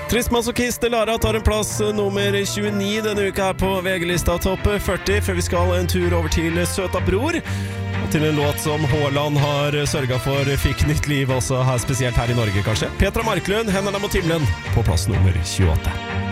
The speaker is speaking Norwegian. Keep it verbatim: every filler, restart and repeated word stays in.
Trist masochist Lara tar en plass nummer tjueni denne uka her på V G-lista topp førti, før vi skal en tur over til Søta Bror, og til en låt som Haaland har sørget for fikk nytt liv også her, spesielt her i Norge kanskje. Petra Marklund, Hendene mot himmelen, på plass nummer tjueåtte.